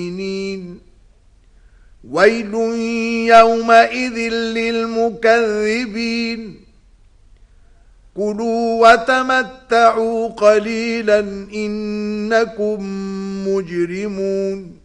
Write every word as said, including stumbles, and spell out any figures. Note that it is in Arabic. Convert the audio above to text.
ويل يومئذ للمكذبين كلوا وتمتعوا قليلا إنكم مجرمون